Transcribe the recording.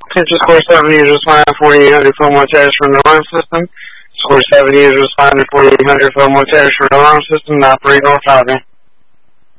Attention score 7 users flying 4800 full montage from the alarm system. Score 7 users flying 4800 full montage from the alarm system. Operate on 5.